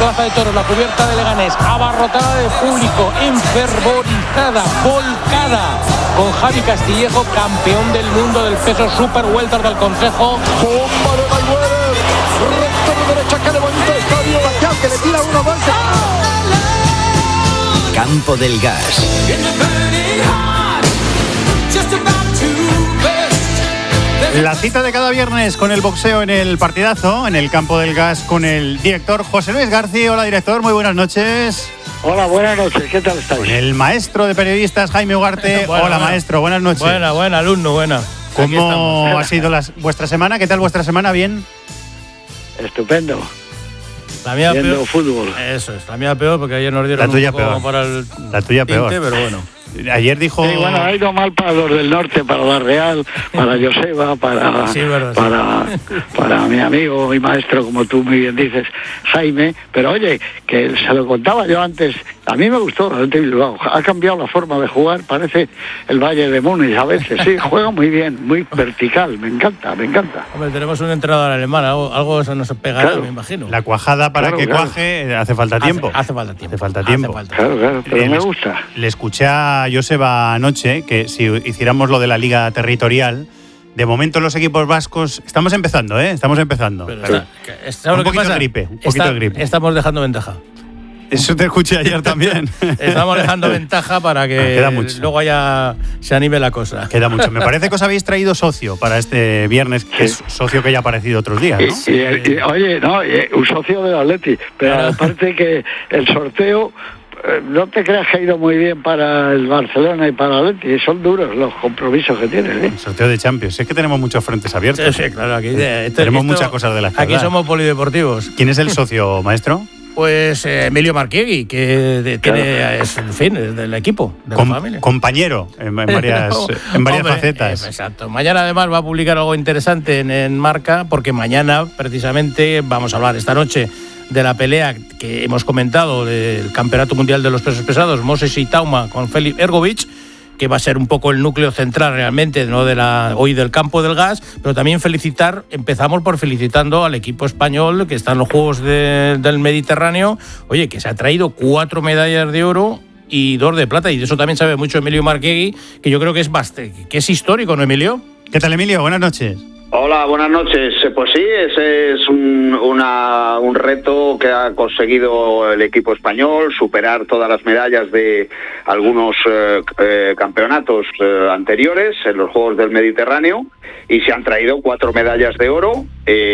Plaza de Toros, la cubierta de Leganés, abarrotada de público, enfervorizada, volcada, con Javi Castillejo, campeón del mundo del peso super welter del Consejo. Bomba de Mayweather, recto de derecha, que levanta el estadio, Bacal, que le tira uno más. Campo del Gas. La cita de cada viernes con el boxeo en el partidazo, en el Campo del Gas, con el director José Luis García. Hola, director, muy buenas noches. Hola, buenas noches, ¿qué tal estáis? Con el maestro de periodistas, Jaime Ugarte. Hola, maestro, buenas noches. Buena, alumno, buena. ¿Cómo ha sido vuestra semana? ¿Qué tal vuestra semana? ¿Bien? Estupendo. La mía viendo peor. Fútbol. Eso es, la mía peor, porque ayer nos dieron la tuya un poco peor. Para el la tuya tinte, peor. Pero bueno. Ayer dijo... Sí, bueno, ha ido mal para los del norte, para la Real, para Joseba, para, sí, verdad, para mi amigo y maestro, como tú muy bien dices, Jaime. Pero oye, que se lo contaba yo antes, a mí me gustó el Bilbao. Ha cambiado la forma de jugar, parece el Valle de Múnich a veces. Sí, juega muy bien, muy vertical, me encanta. Hombre, tenemos un entrenador alemán, algo eso nos pegará, claro. Me imagino. La cuajada para que cuaje hace falta tiempo. Hace falta tiempo. Claro, pero me gusta. Le escuché a Joseba anoche que si hiciéramos lo de la liga territorial, de momento los equipos vascos estamos empezando, Estamos empezando. Un poquito de gripe. Estamos dejando ventaja. Eso te escuché ayer también. Estamos dejando ventaja para que luego se anime la cosa. Queda mucho. Me parece que os habéis traído socio para este viernes, que es socio que ya ha aparecido otros días, ¿no? Oye, un socio del Atleti, pero aparte que el sorteo... No te creas que ha ido muy bien para el Barcelona y para el Atleti. Son duros los compromisos que tienen, El sorteo de Champions. Es que tenemos muchos frentes abiertos. Sí, claro. Aquí tenemos muchas cosas de las que aquí hablar. Somos polideportivos. ¿Quién es el socio, maestro? Pues Emilio Marquiegui, que tiene, es del equipo, de la familia. Compañero en varias facetas. Exacto. Mañana además va a publicar algo interesante en Marca, porque mañana precisamente vamos a hablar esta noche de la pelea que hemos comentado del Campeonato Mundial de los Pesos Pesados, Moses Itauma con Felipe Ergovich, que va a ser un poco el núcleo central realmente, ¿no?, hoy del Campo del Gas, pero también empezamos por felicitando al equipo español que está en los Juegos del Mediterráneo, oye, que se ha traído 4 medallas de oro y 2 de plata, y de eso también sabe mucho Emilio Marquiegui, que yo creo que es histórico, ¿no, Emilio? ¿Qué tal, Emilio? Buenas noches. Hola, buenas noches. Pues sí, ese es un reto que ha conseguido el equipo español, superar todas las medallas de algunos campeonatos anteriores en los Juegos del Mediterráneo, y se han traído 4 medallas de oro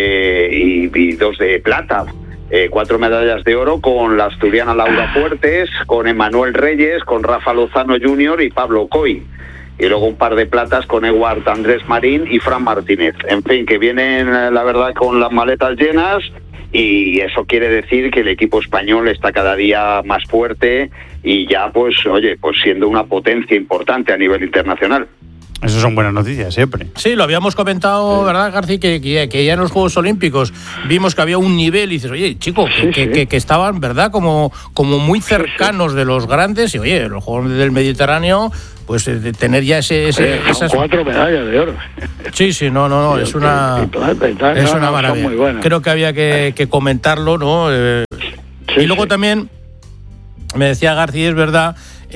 y 2 de plata. 4 medallas de oro con la asturiana Laura Fuertes, con Emanuel Reyes, con Rafa Lozano Jr. y Pablo Coy. Y luego un par de platas con Eduard Andrés Marín y Fran Martínez. En fin, que vienen, la verdad, con las maletas llenas, y eso quiere decir que el equipo español está cada día más fuerte y ya, pues siendo una potencia importante a nivel internacional. Eso son buenas noticias siempre. Sí, lo habíamos comentado, ¿verdad, García? Que ya en los Juegos Olímpicos vimos que había un nivel y dices, oye, chico, que estaban, ¿verdad?, como muy cercanos de los grandes, y oye, los Juegos del Mediterráneo, pues de tener ya esas 4 medallas de oro. Sí, no, es una maravilla. Muy buenas. Creo que había que comentarlo, ¿no? Y luego también me decía García, es verdad,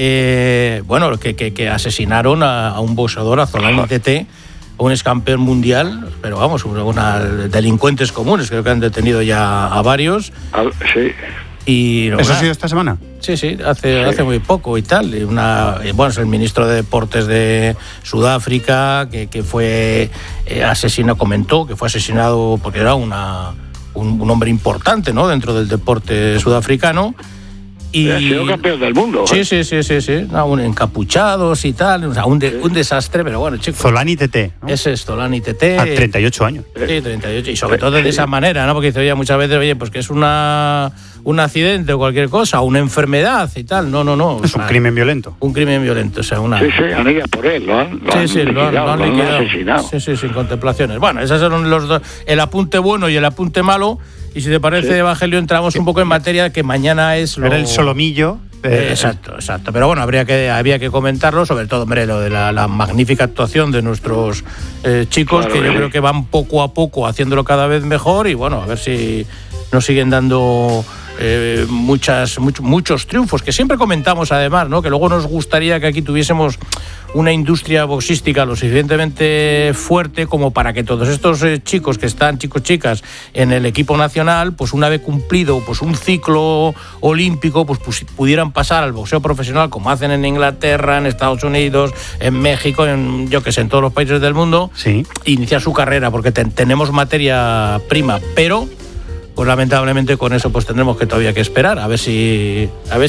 que asesinaron a un boxeador, a Zolani Tete, un ex campeón mundial, pero vamos, delincuentes comunes, creo que han detenido ya a varios. Sí. Y, ¿eso ha sido esta semana? Sí, hace muy poco y tal. Es el ministro de Deportes de Sudáfrica, que fue asesinado, comentó que fue asesinado porque era un hombre importante, ¿no?, dentro del deporte sudafricano. Y ha sido campeón del mundo. Sí. Encapuchados y tal. O sea, un desastre, pero bueno, chicos. Zolani Tete, ¿no? Ese es Zolani Tete. A 38 años. Sí, 38. Y sobre todo de esa manera, ¿no? Porque dice, oye, muchas veces, pues que es un accidente o cualquier cosa, una enfermedad y tal. No. Es un crimen violento. Un crimen violento, o sea, Sí, han ido por él, lo han liquidado. Sí, sin contemplaciones. Bueno, esos son los dos, el apunte bueno y el apunte malo. Y si te parece, Evangelio, entramos un poco en materia, que mañana es Era el solomillo. Exacto. Pero bueno, había que comentarlo, sobre todo, hombre, lo de la magnífica actuación de nuestros chicos, claro, que yo creo que van poco a poco haciéndolo cada vez mejor, y bueno, a ver si nos siguen dando muchos triunfos, que siempre comentamos además, ¿no? Que luego nos gustaría que aquí tuviésemos una industria boxística lo suficientemente fuerte como para que todos estos chicos que están, chicas, en el equipo nacional, pues una vez cumplido pues un ciclo olímpico, pues pudieran pasar al boxeo profesional como hacen en Inglaterra, en Estados Unidos, en México, en todos los países del mundo, sí. Iniciar su carrera, porque tenemos materia prima, pero pues lamentablemente con eso pues tendremos que todavía que esperar a ver si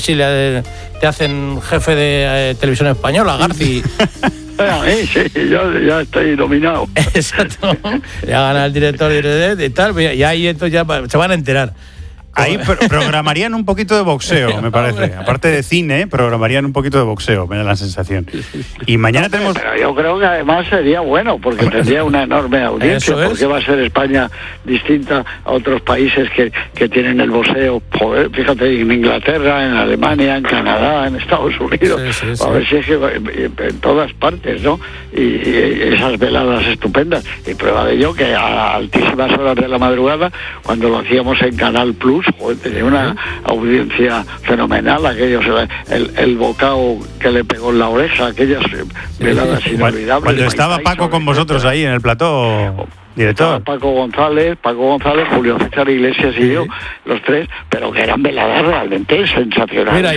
te hacen jefe de televisión española, Garci. Sí, yo ya estoy nominado. Exacto. Ya gana el director y tal, y ahí entonces ya se van a enterar. Ahí programarían un poquito de boxeo, me parece. Aparte de cine, programarían un poquito de boxeo, me da la sensación. Y mañana tenemos... Pero yo creo que además sería bueno, porque tendría una enorme audiencia. Porque va a ser España distinta a otros países que tienen el boxeo. Joder, fíjate, en Inglaterra, en Alemania, en Canadá, en Estados Unidos. Sí. A ver si es que en todas partes, ¿no? Y esas veladas estupendas. Y prueba de ello que a altísimas horas de la madrugada, cuando lo hacíamos en Canal Plus, tenía una audiencia fenomenal, aquellos el bocado que le pegó en la oreja, aquellas veladas inolvidables. Cuando estaba Paco con vosotros ahí en el plató, director. Paco González, Julio César Iglesias y yo, los tres, pero que eran veladas realmente sensacionales.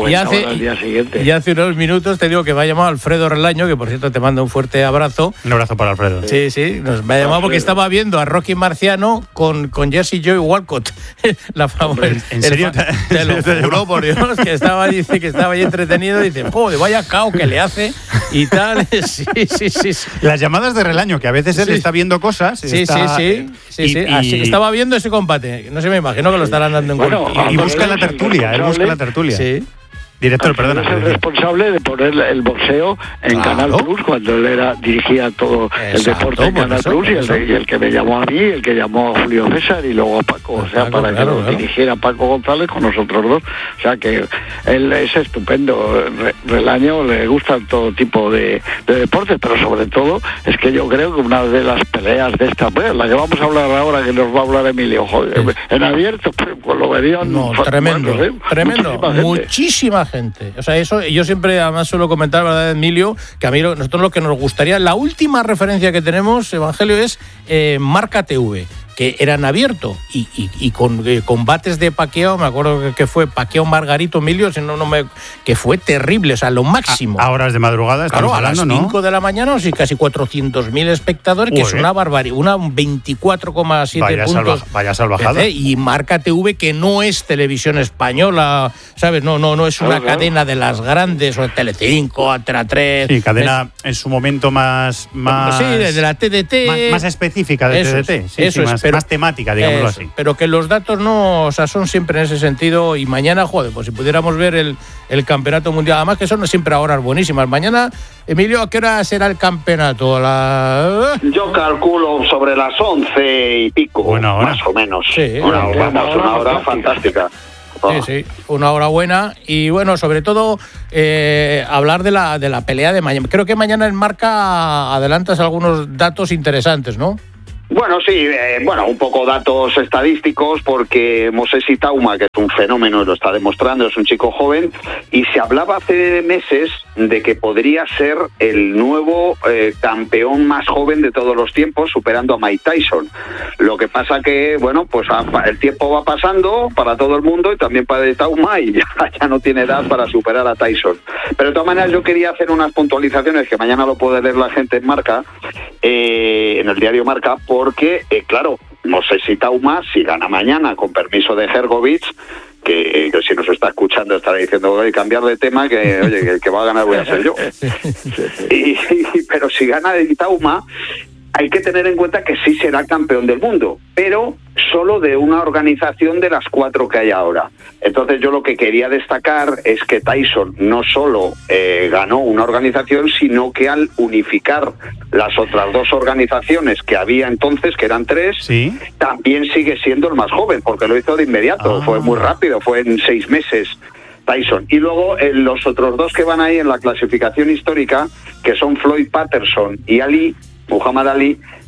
Mira, ya hace unos minutos te digo que me ha llamado Alfredo Relaño, que por cierto te mando un fuerte abrazo. Un abrazo para Alfredo. Sí, me ha llamado porque estaba viendo a Rocky Marciano con Jesse Joy Walcott. La famosa. ¿En serio? Te lo juro por Dios, dice que estaba ahí entretenido, dice, joder, vaya cao que le hace y tal. Sí. Las llamadas de Relaño, que a veces él está viendo cosas. Sí. Así que estaba viendo ese combate. No sé, me imagino que lo estarán dando en cuenta. Y busca la tertulia, él busca la tertulia. Sí. Director, perdona. Es el responsable de poner el boxeo en Canal Plus, cuando él dirigía todo el deporte en Canal Plus, y el que me llamó a mí, el que llamó a Julio César y luego a Paco, para que lo dirigiera Paco González con nosotros dos. O sea que él es estupendo. Relaño le gustan todo tipo de deportes, pero sobre todo es que yo creo que una de las peleas de esta, la que vamos a hablar ahora, que nos va a hablar Emilio, joder, en abierto, pues lo verían. No, tremendo. Muchísima gente. O sea, eso yo siempre además suelo comentar, ¿verdad, Emilio? Que a mí nosotros lo que nos gustaría, la última referencia que tenemos, Evangelio, es Marca TV, que eran abierto y con combates de Pacquiao, me acuerdo que fue Pacquiao Margarito, Emilio, que fue terrible, o sea, lo máximo. A horas de madrugada estamos hablando, a las 5 de la mañana, sí, casi 400.000 espectadores, que es una barbaridad, una 24,7 puntos. Vaya salvajada. Y Marca TV, que no es televisión española, ¿sabes? No es una cadena de las grandes, o Telecinco, Antena 3. Sí, cadena en su momento más sí, de la TDT. Más específica de TDT. Sí, eso es. Más temática, digámoslo así. Pero que los datos no, o sea, son siempre en ese sentido. Y mañana, pues si pudiéramos ver el campeonato mundial, además que son siempre a horas buenísimas. Mañana, Emilio, ¿a qué hora será el campeonato? Yo calculo sobre las 11 y pico, más o menos. Sí, una hora fantástica. Sí, una hora buena. Y bueno, sobre todo hablar de la pelea de mañana. Creo que mañana en Marca adelantas algunos datos interesantes, ¿no? Bueno, sí, un poco datos estadísticos, porque Mosesi Tauma, que es un fenómeno y lo está demostrando, es un chico joven, y se hablaba hace meses de que podría ser el nuevo campeón más joven de todos los tiempos, superando a Mike Tyson. Lo que pasa que, pues el tiempo va pasando para todo el mundo y también para Tauma, y ya no tiene edad para superar a Tyson. Pero de todas maneras yo quería hacer unas puntualizaciones que mañana lo puede leer la gente en Marca, en el diario Marca, porque, claro, Mosesi Tauma, si gana mañana, con permiso de Hergovic, que si nos está escuchando estará diciendo, cambiar de tema, que oye, que el que va a ganar voy a ser yo. Pero si gana de Tauma, hay que tener en cuenta que sí será campeón del mundo, pero solo de una organización de las 4 que hay ahora. Entonces yo lo que quería destacar es que Tyson no solo ganó una organización, sino que al unificar las otras 2 organizaciones que había entonces, que eran 3, ¿sí?, también sigue siendo el más joven, porque lo hizo de inmediato, fue muy rápido, fue en 6 meses. Tyson. Y luego los otros 2 que van ahí en la clasificación histórica, que son Floyd Patterson y Muhammad Ali,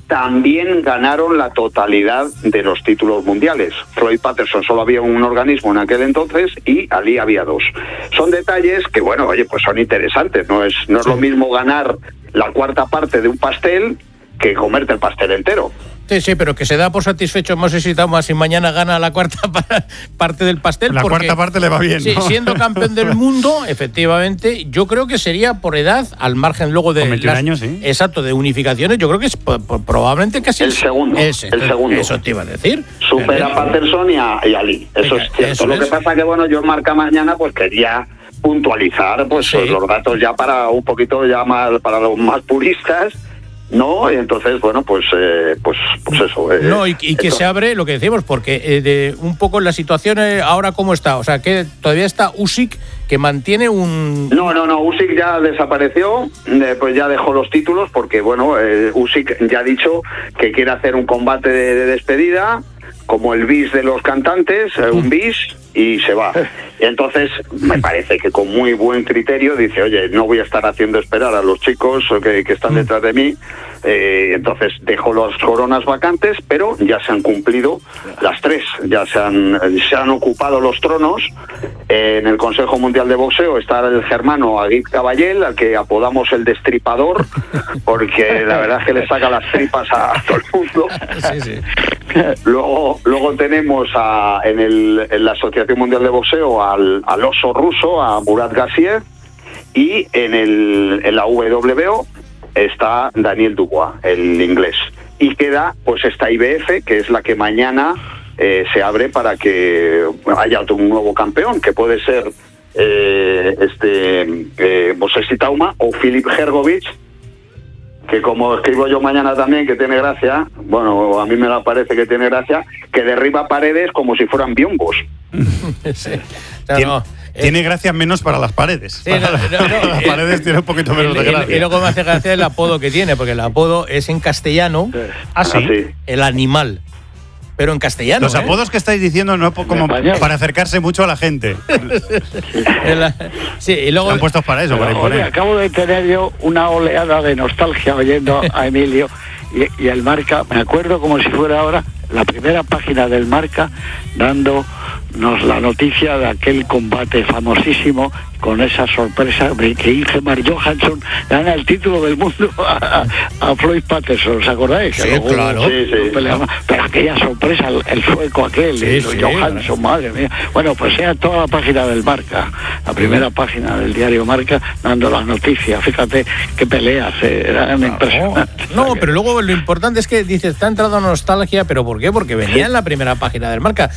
también ganaron la totalidad de los títulos mundiales. Floyd Patterson solo había un organismo en aquel entonces y Ali había 2. Son detalles que, bueno, oye, pues son interesantes. No es lo mismo ganar la cuarta parte de un pastel que comerte el pastel entero. Sí, pero que se da por satisfecho Moses y Tauma si mañana gana la cuarta parte del pastel. La porque, cuarta parte le va bien, sí, ¿no? Siendo campeón del mundo, efectivamente, yo creo que sería por edad, al margen luego de... Con 21 años, sí. Exacto, de unificaciones, yo creo que es probablemente casi... El segundo. El segundo. Eso te iba a decir. Supera a Patterson y a Ali. Eso es cierto. Lo que pasa que, bueno, yo en Marca mañana pues quería puntualizar pues los datos ya para un poquito ya más, para los más puristas, ¿no? Y entonces, bueno, pues eso. No, y que se abre lo que decimos, porque de un poco la situación ahora cómo está. O sea, que todavía está Usyk, que mantiene un... No, Usyk ya desapareció, pues ya dejó los títulos, porque, bueno, Usyk ya ha dicho que quiere hacer un combate de despedida, como el bis de los cantantes, un bis, y se va. Y entonces me parece que con muy buen criterio dice, oye, no voy a estar haciendo esperar a los chicos que están detrás de mí. Entonces dejo las coronas vacantes, pero ya se han cumplido las 3, ya se han ocupado los tronos. En el Consejo Mundial de Boxeo está el germano Agit Caballel, al que apodamos el Destripador, porque la verdad es que le saca las tripas a todo el mundo. Sí. Luego tenemos en la Asociación Mundial de Boxeo al oso ruso, a Murat Gassiev, y en la WBO está Daniel Dubois, el inglés. Y queda pues esta IBF, que es la que mañana se abre para que haya un nuevo campeón, que puede ser Moses Itauma o Filip Hrgović, que como escribo yo mañana también, que tiene gracia, bueno, a mí me parece que tiene gracia, que derriba paredes como si fueran biombos. Sí. Tiene gracia menos para las paredes. Sí, las paredes tiene un poquito menos de gracia. Y luego me hace gracia el apodo que tiene, porque el apodo es en castellano. Sí. El animal. Pero en castellano. Los apodos que estáis diciendo no como para acercarse mucho a la gente. Sí, y luego están puestos para eso, para imponer. Acabo de tener yo una oleada de nostalgia oyendo a Emilio y el Marca. Me acuerdo como si fuera ahora la primera página del Marca dándonos la noticia de aquel combate famosísimo, con esa sorpresa de que Ingemar Johansson gana el título del mundo a Floyd Patterson, ¿os acordáis? Sí, claro. Pero aquella sorpresa, el sueco aquel, Johansson, madre mía. Bueno, pues sea toda la página del Marca, la primera página del diario Marca, dando las noticias. Fíjate qué peleas, eran impresionantes. No, pero luego lo importante es que dices, está entrando nostalgia, ¿pero por qué? Porque venía en la primera página del Marca.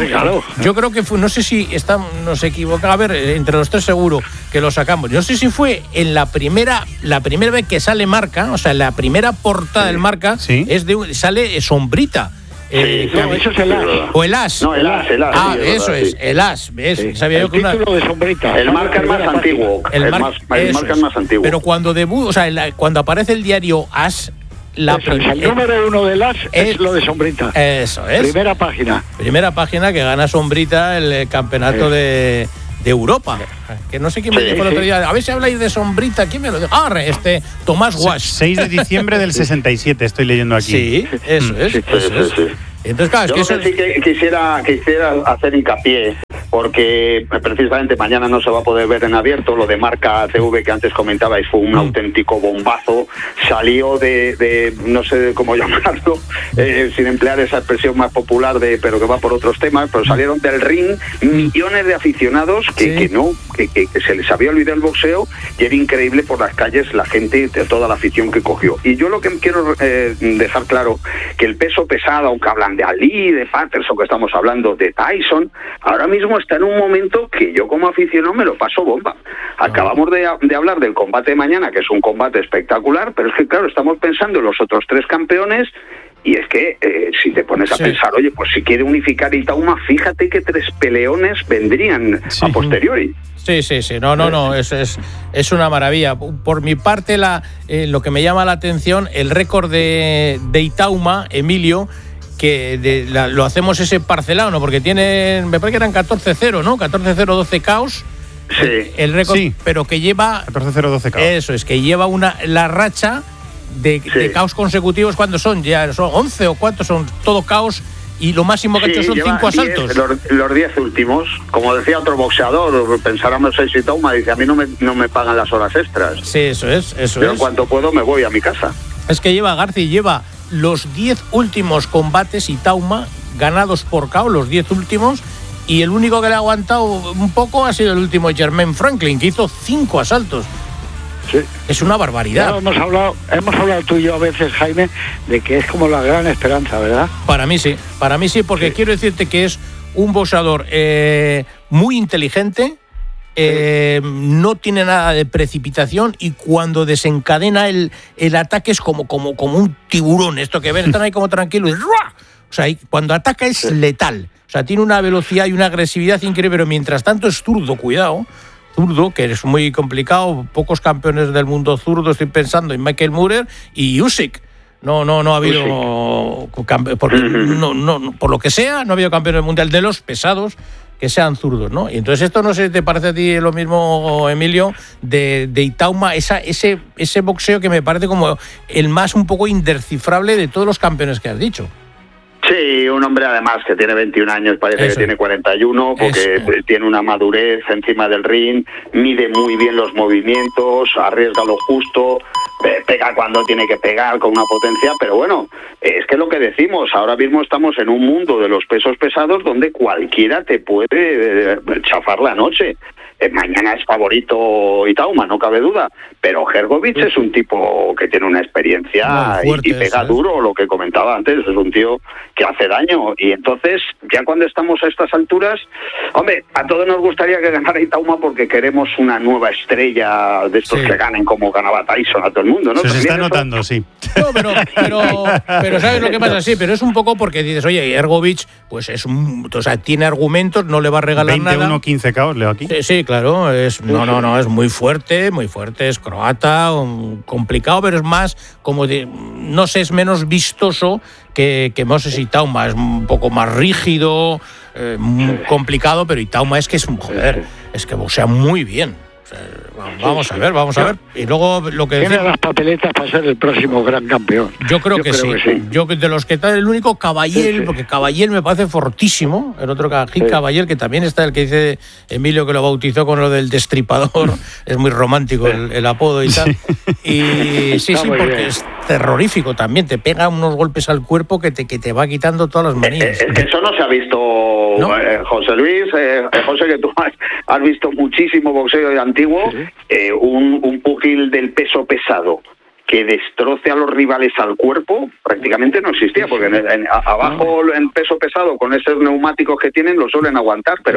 Yo creo que fue, no sé si nos equivoca, a ver, entre los tres seguro que lo sacamos. No sé si fue en la primera vez que sale Marca, o sea, la primera portada del Marca sale Sombrita. Eso es el As. O el As. No, el As. Eso es, el As. ¿Ves? Sí. Sabía el yo que título de Sombrita. El Marca es más antiguo. El Marca es más antiguo. Pero cuando cuando aparece el diario As, el número 1 del As es lo de Sombrita. Eso es. Primera página. Primera página que gana Sombrita el campeonato de Europa. Que no sé quién me dijo el otro día. A ver si habláis de Sombrita. ¿Quién me lo dijo? Tomás Wash. 6 de diciembre del 67, estoy leyendo aquí. Sí, eso es. Sí. Entonces, claro, yo sí que quisiera hacer hincapié, porque precisamente mañana no se va a poder ver en abierto. Lo de Marca TV que antes comentabais fue un auténtico bombazo. Salió de no sé cómo llamarlo, sin emplear esa expresión más popular pero que va por otros temas, pero salieron del ring millones de aficionados que se les había olvidado el boxeo, y era increíble por las calles la gente, de toda la afición que cogió. Y yo lo que quiero dejar claro, que el peso pesado, aunque hablan de Ali, de Patterson, que estamos hablando de Tyson, ahora mismo está en un momento que yo como aficionado me lo paso bomba. Acabamos de hablar del combate de mañana, que es un combate espectacular, pero es que claro, estamos pensando en los otros 3 campeones, y es que si te pones a pensar, oye, pues si quiere unificar Itauma, fíjate que 3 peleones vendrían a posteriori. Sí. No, es una maravilla. Por mi parte, lo que me llama la atención, el récord de Itauma, Emilio, que lo hacemos ese parcelado, ¿no? Porque me parece que eran 14-0, ¿no? 14-0, 12 caos. Sí. El récord, pero que lleva 14-0, 12 caos. Eso es, que lleva la racha de caos consecutivos. ¿Cuántos son? Ya son 11 o cuántos son, todo caos. Y lo máximo que ha hecho son 5 asaltos. Los 10 últimos. Como decía otro boxeador, pensáramos en Sitauma, dice, a mí no me pagan las horas extras. Sí, eso es. Yo en cuanto puedo me voy a mi casa. Es que lleva los 10 últimos combates Itauma ganados por KO, los 10 últimos, y el único que le ha aguantado un poco ha sido el último, Jermaine Franklin, que hizo 5 asaltos. Sí. Es una barbaridad. Ya hemos hablado tú y yo a veces, Jaime, de que es como la gran esperanza, ¿verdad? Para mí sí, porque sí. Quiero decirte que es un boxeador muy inteligente, no tiene nada de precipitación, y cuando desencadena el ataque es como un tiburón, esto que ven, están ahí como tranquilos, y ¡ruah! O sea, cuando ataca es letal, o sea, tiene una velocidad y una agresividad increíble, pero mientras tanto es zurdo, cuidado. Zurdo, que es muy complicado, pocos campeones del mundo zurdo, estoy pensando en Michael Moorer y Usyk. No ha habido, porque no, por lo que sea, no ha habido campeones mundial de los pesados que sean zurdos, ¿no? Y entonces esto, no sé si te parece a ti lo mismo, Emilio, de Itauma, ese boxeo que me parece como el más un poco indescifrable de todos los campeones que has dicho. Sí, un hombre además que tiene 21 años, parece que tiene 41, porque tiene una madurez encima del ring, mide muy bien los movimientos, arriesga lo justo, pega cuando tiene que pegar con una potencia, pero bueno, es que lo que decimos, ahora mismo estamos en un mundo de los pesos pesados donde cualquiera te puede chafar la noche. Mañana es favorito Itauma, no cabe duda, pero Hrgović es un tipo que tiene una experiencia y pega duro, lo que comentaba antes, es un tío que hace daño, y entonces, ya cuando estamos a estas alturas, hombre, a todos nos gustaría que ganara Itauma porque queremos una nueva estrella de estos que ganen como ganaba Tyson a todo el mundo, ¿no? Se está notando, sí. No, pero ¿sabes lo que pasa? Sí, pero es un poco porque dices, oye, Hrgović, pues tiene argumentos, no le va a regalar 21-15 KO, leo aquí. Sí, claro, es muy fuerte, es croata, complicado, pero es más, no sé, es menos vistoso que Moses Itauma, es un poco más rígido, complicado, pero Itauma es que es que boxea muy bien. Vamos a ver. Y luego lo que tiene las papeletas para ser el próximo gran campeón. Yo creo que sí. Yo, de los que está, el único Caballel, porque Caballel me parece fortísimo. El otro Caballel, que también está el que dice Emilio, que lo bautizó con lo del destripador. Es muy romántico el apodo y tal. Y sí, porque bien. Es terrorífico también. Te pega unos golpes al cuerpo que te va quitando todas las manías. Eso no se ha visto, ¿no? José Luis. José, que tú has visto muchísimo boxeo de antiguo. Sí. Un pugil del peso pesado que destroce a los rivales al cuerpo prácticamente no existía, porque abajo en peso pesado, con esos neumáticos que tienen, lo suelen aguantar, pero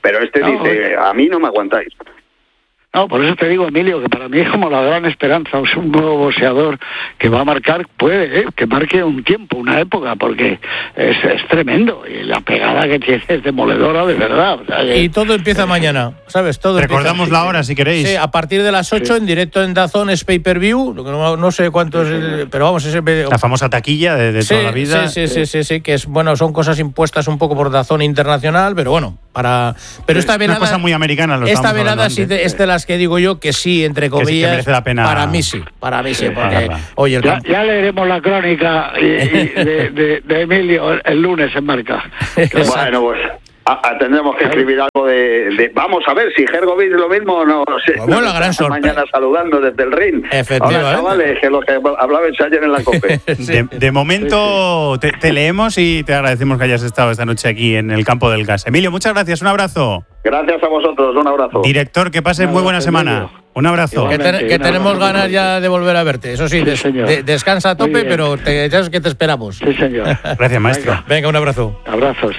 dice, a mí no me aguantáis. No, por eso te digo, Emilio, que para mí es como la gran esperanza, es un nuevo boxeador que va a marcar, que marque un tiempo, una época, porque es tremendo, y la pegada que tiene es demoledora de verdad. O sea, y todo empieza mañana, ¿sabes? Recordamos la hora, si queréis. Sí, a partir de las 8, en directo en DAZN, es pay-per-view, no sé cuánto es, pero vamos, la famosa taquilla de toda la vida. Sí, que es, bueno, son cosas impuestas un poco por DAZN Internacional, pero bueno, pero esta velada... Es una cosa muy americana. Esta velada sí es de las que digo yo que sí, entre comillas, que merece la pena. Para mí sí, porque oye, ya leeremos la crónica de Emilio el lunes en Marca. Bueno, pues tendremos que escribir algo de vamos a ver si Hrgović lo mismo o no. Bueno, la gran sorpresa. Mañana saludando desde el ring. Efectivamente. Ahora, chavales, que lo que hablabais ayer en la COPE. De momento te leemos y te agradecemos que hayas estado esta noche aquí en el Campo del Gas. Emilio, muchas gracias, un abrazo. Gracias a vosotros, un abrazo. Director, que pases muy buena semana. Un abrazo. Que tenemos ganas ya de volver a verte. Eso sí, descansa a tope, pero ya sabes que te esperamos. Sí, señor. Gracias, maestro. Venga, un abrazo. Abrazos.